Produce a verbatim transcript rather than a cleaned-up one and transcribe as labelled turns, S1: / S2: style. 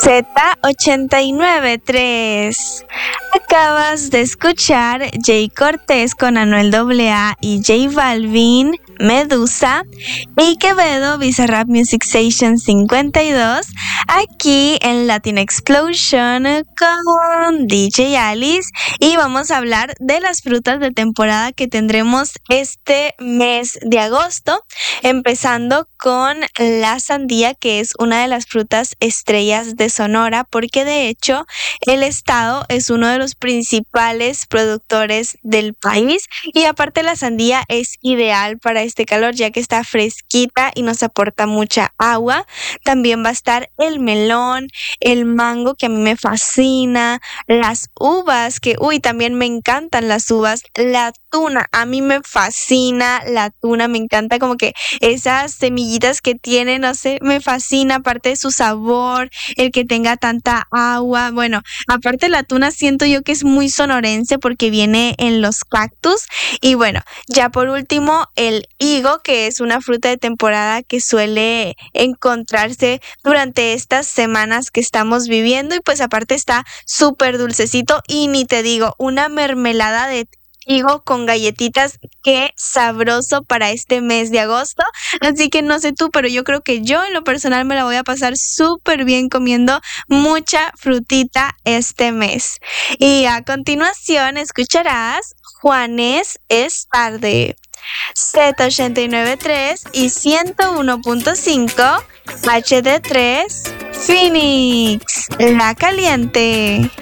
S1: Z ochenta y nueve punto tres. Acabas de escuchar Jay Cortés con Anuel A A y J Balvin, Medusa, y Quevedo, Bizarrap Music Station cincuenta y dos, aquí en Latin Explosion con D J Alice, y vamos a hablar de las frutas de temporada que tendremos este mes de agosto, empezando con la sandía, que es una de las frutas estrellas de Sonora, porque de hecho el estado es uno de los principales productores del país, y aparte la sandía es ideal para este calor ya que está fresquita y nos aporta mucha agua. También va a estar el melón, el mango, que a mí me fascina, las uvas, que uy, también me encantan las uvas, la tuna, a mí me fascina la tuna, me encanta como que esas semillitas que tiene, no sé, me fascina, aparte de su sabor, el que tenga tanta agua. Bueno, aparte la tuna siento yo que es muy sonorense porque viene en los cactus. Y bueno, ya por último, el higo, que es una fruta de temporada que suele encontrarse durante estas semanas que estamos viviendo, y pues aparte está súper dulcecito, y ni te digo, una mermelada de higo con galletitas, qué sabroso para este mes de agosto. Así que no sé tú, pero yo creo que yo en lo personal me la voy a pasar súper bien comiendo mucha frutita este mes. Y a continuación escucharás Juanes es tarde, Z ochenta y nueve punto tres y ciento uno punto cinco H D tres Phoenix, La Caliente.